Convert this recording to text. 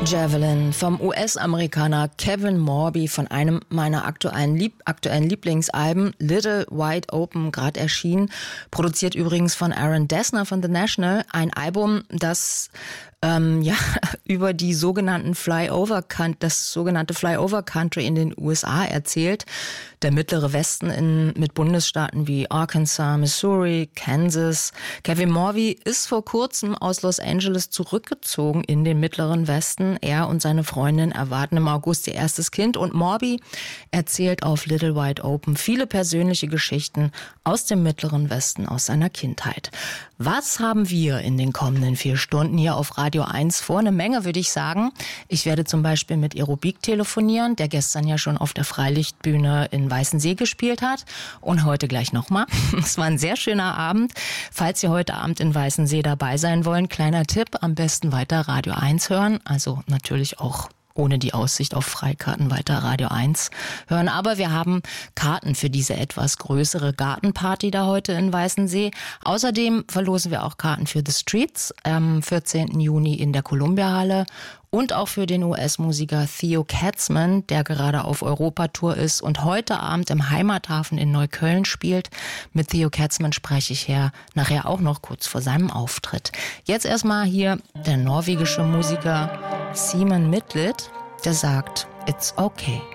Javelin vom US-Amerikaner Kevin Morby von einem meiner aktuellen Lieblingsalben, Little Wide Open, gerade erschienen. Produziert übrigens von Aaron Dessner von The National. Ein Album, das über die das sogenannte Flyover Country in den USA erzählt. Der mittlere Westen mit Bundesstaaten wie Arkansas, Missouri, Kansas. Kevin Morby ist vor kurzem aus Los Angeles zurückgezogen in den mittleren Westen. Er und seine Freundin erwarten im August ihr erstes Kind und Morby erzählt auf Little Wide Open viele persönliche Geschichten aus dem mittleren Westen, aus seiner Kindheit. Was haben wir in den kommenden 4 Stunden hier auf Radio 1 vor? Eine Menge, würde ich sagen. Ich werde zum Beispiel mit Aerobik telefonieren, der gestern ja schon auf der Freilichtbühne in Weißensee gespielt hat und heute gleich nochmal. Es war ein sehr schöner Abend. Falls Sie heute Abend in Weißensee dabei sein wollen, kleiner Tipp, am besten weiter Radio 1 hören, also natürlich auch ohne die Aussicht auf Freikarten weiter Radio 1 hören. Aber wir haben Karten für diese etwas größere Gartenparty da heute in Weißensee. Außerdem verlosen wir auch Karten für The Streets am 14. Juni in der Columbia-Halle und auch für den US-Musiker Theo Katzman, der gerade auf Europatour ist und heute Abend im Heimathafen in Neukölln spielt. Mit Theo Katzman spreche ich nachher auch noch kurz vor seinem Auftritt. Jetzt erstmal hier der norwegische Musiker Simen Midtlit, der sagt, It's okay.